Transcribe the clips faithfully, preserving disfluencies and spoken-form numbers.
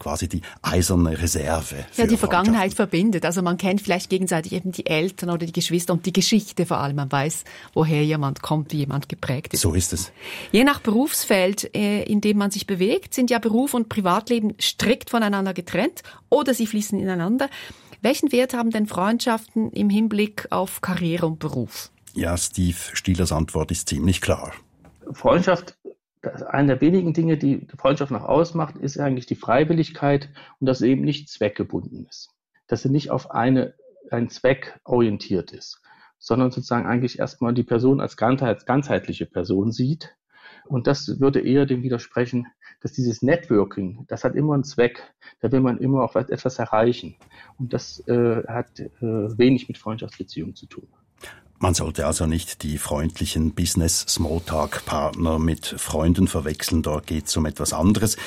quasi die eiserne Reserve. Für ja, die Vergangenheit verbindet. Also man kennt vielleicht gegenseitig eben die Eltern oder die Geschwister und die Geschichte vor allem. Man weiß, woher jemand kommt, wie jemand geprägt ist. So ist es. Je nach Berufsfeld, in dem man sich bewegt, sind ja Beruf und Privatleben strikt voneinander getrennt oder sie fließen ineinander. Welchen Wert haben denn Freundschaften im Hinblick auf Karriere und Beruf? Ja, Steve Stielers Antwort ist ziemlich klar. Freundschaft, eine der wenigen Dinge, die Freundschaft noch ausmacht, ist eigentlich die Freiwilligkeit und dass sie eben nicht zweckgebunden ist. Dass sie nicht auf eine, einen Zweck orientiert ist, sondern sozusagen eigentlich erstmal die Person als ganzheitliche Person sieht. Und das würde eher dem widersprechen, dass dieses Networking, das hat immer einen Zweck, da will man immer auch etwas erreichen. Und das äh, hat äh, wenig mit Freundschaftsbeziehungen zu tun. Man sollte also nicht die freundlichen Business-Smalltalk-Partner mit Freunden verwechseln, dort geht es um etwas anderes.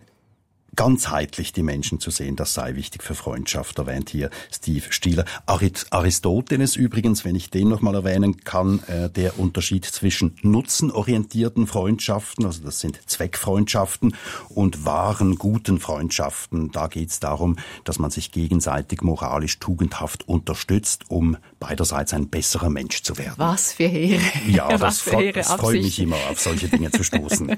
Ganzheitlich die Menschen zu sehen, das sei wichtig für Freundschaft, erwähnt hier Steve Stieler. Aristoteles übrigens, wenn ich den nochmal erwähnen kann, äh, der Unterschied zwischen nutzenorientierten Freundschaften, also das sind Zweckfreundschaften, und wahren, guten Freundschaften. Da geht es darum, dass man sich gegenseitig moralisch tugendhaft unterstützt, um beiderseits ein besserer Mensch zu werden. Was für Ehre. Ja, das, Was für freut, Ehre, das freut mich immer, auf solche Dinge zu stoßen.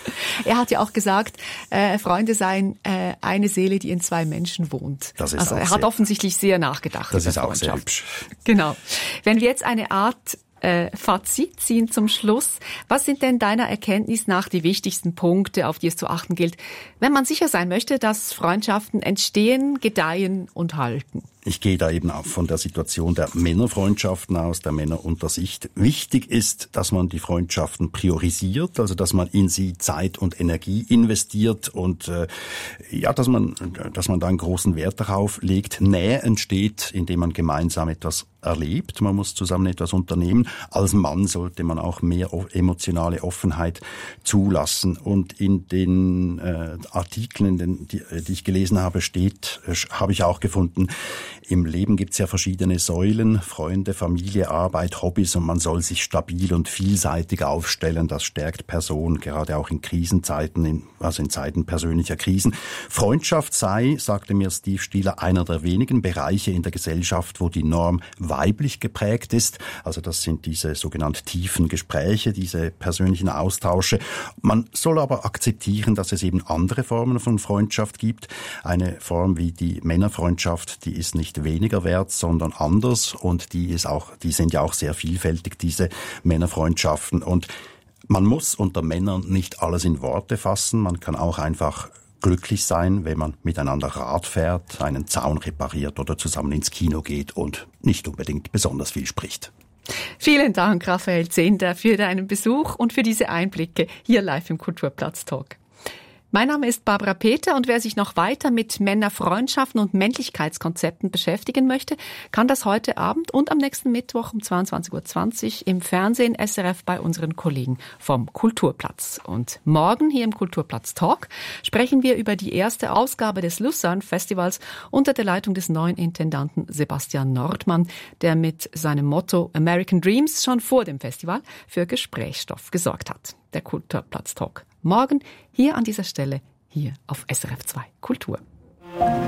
Er hat ja auch gesagt, äh, Freunde seien äh, eine Seele, die in zwei Menschen wohnt. Das ist also auch er hat sehr, offensichtlich sehr nachgedacht. Das ist auch sehr hübsch. Genau. Wenn wir jetzt eine Art äh, Fazit ziehen zum Schluss, was sind denn deiner Erkenntnis nach die wichtigsten Punkte, auf die es zu achten gilt, wenn man sicher sein möchte, dass Freundschaften entstehen, gedeihen und halten? Ich gehe da eben auch von der Situation der Männerfreundschaften aus, der Männer unter sich. Wichtig ist, dass man die Freundschaften priorisiert, also dass man in sie Zeit und Energie investiert und äh, ja, dass man, dass man da einen großen Wert darauf legt. Nähe entsteht, indem man gemeinsam etwas erlebt. Man muss zusammen etwas unternehmen. Als Mann sollte man auch mehr emotionale Offenheit zulassen. Und in den äh, Artikeln, den, die, die ich gelesen habe, steht, äh, habe ich auch gefunden, im Leben gibt es ja verschiedene Säulen, Freunde, Familie, Arbeit, Hobbys, und man soll sich stabil und vielseitig aufstellen. Das stärkt Person, gerade auch in Krisenzeiten, in, also in Zeiten persönlicher Krisen. Freundschaft sei, sagte mir Steve Stieler, einer der wenigen Bereiche in der Gesellschaft, wo die Norm weiblich geprägt ist. Also das sind diese sogenannten tiefen Gespräche, diese persönlichen Austausche. Man soll aber akzeptieren, dass es eben andere Formen von Freundschaft gibt. Eine Form wie die Männerfreundschaft, die ist nicht weniger wert, sondern anders, und die ist auch, die sind ja auch sehr vielfältig, diese Männerfreundschaften. Und man muss unter Männern nicht alles in Worte fassen, man kann auch einfach glücklich sein, wenn man miteinander Rad fährt, einen Zaun repariert oder zusammen ins Kino geht und nicht unbedingt besonders viel spricht. Vielen Dank, Raphael Zehnder, für deinen Besuch und für diese Einblicke hier live im Kulturplatz Talk. Mein Name ist Barbara Peter, und wer sich noch weiter mit Männerfreundschaften und Männlichkeitskonzepten beschäftigen möchte, kann das heute Abend und am nächsten Mittwoch um zweiundzwanzig Uhr zwanzig im Fernsehen S R F bei unseren Kollegen vom Kulturplatz. Und morgen hier im Kulturplatz Talk sprechen wir über die erste Ausgabe des Lucerne Festivals unter der Leitung des neuen Intendanten Sebastian Nordmann, der mit seinem Motto American Dreams schon vor dem Festival für Gesprächsstoff gesorgt hat. Der Kulturplatz Talk morgen hier an dieser Stelle, hier auf S R F zwei Kultur.